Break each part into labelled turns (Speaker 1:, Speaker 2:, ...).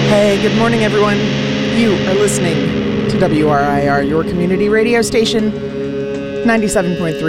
Speaker 1: Hey, good morning, everyone. You are listening to WRIR, your community radio station, 97.3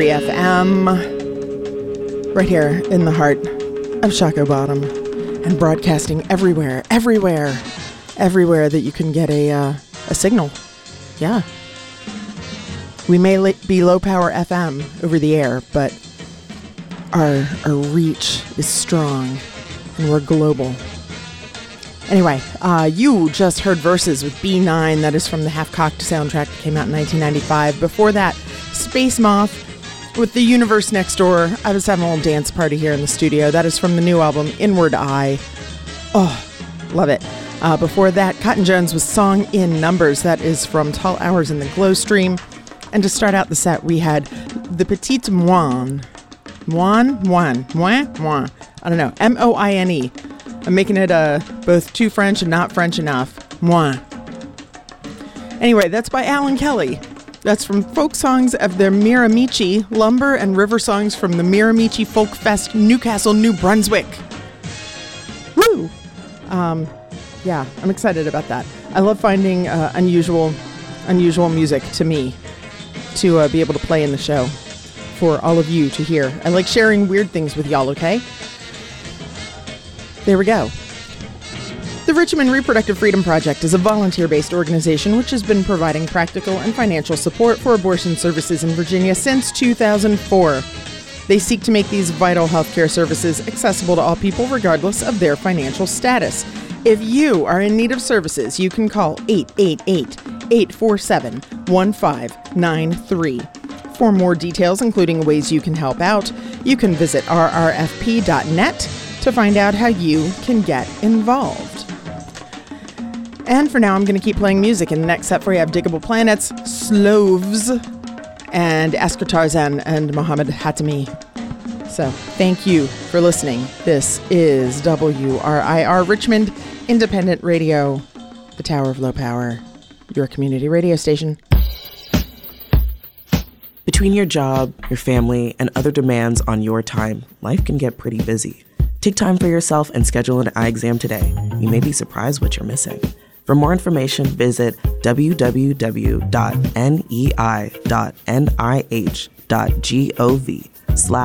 Speaker 1: FM, right here in the heart of Shockoe Bottom, and broadcasting everywhere that you can get a signal. Yeah. We may be low power FM over the air, but our reach is strong, and we're global. Anyway, you just heard Verses with B9. That is from the Half Cocked soundtrack that came out in 1995. Before that, Space Moth with The Universe Next Door. I was having a little dance party here in the studio. That is from the new album, Inward Eye. Oh, love it. Before that, Cotton Jones with Song in Numbers. That is from Tall Hours in the Glow Stream. And to start out the set, we had the Petite Moine. Moine? I don't know. M-O-I-N-E. I'm making it both too French and not French enough. Moi. Anyway, that's by Alan Kelly. That's from Folk Songs of the Miramichi, Lumber and River Songs from the Miramichi Folk Fest, Newcastle, New Brunswick. Woo! Yeah, I'm excited about that. I love finding unusual music to me to be able to play in the show for all of you to hear. I like sharing weird things with y'all, okay? There we go. The Richmond Reproductive Freedom Project is a volunteer-based organization which has been providing practical and financial support for abortion services in Virginia since 2004. They seek to make these vital healthcare services accessible to all people regardless of their financial status. If you are in need of services, you can call 888-847-1593. For more details, including ways you can help out, you can visit rrfp.net to find out how you can get involved. And for now, I'm going to keep playing music. In the next set for you, I have Diggable Planets, Sloves, and Asker Tarzan and Mohammed Hatami. So thank you for listening. This is WRIR Richmond Independent Radio, the Tower of Low Power, your community radio station.
Speaker 2: Between your job, your family, and other demands on your time, life can get pretty busy. Take time for yourself and schedule an eye exam today. You may be surprised what you're missing. For more information, visit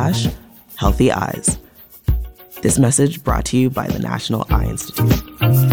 Speaker 2: www.nei.nih.gov/healthy eyes. This message brought to you by the National Eye Institute.